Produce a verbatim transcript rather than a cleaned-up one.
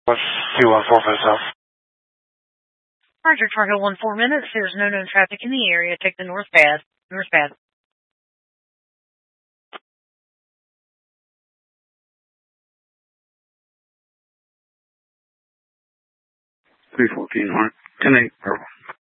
What's two one four five south? Roger, Target one four minutes. There's no known traffic in the area. Take the north path. North path. three fourteen, ten eight, purple.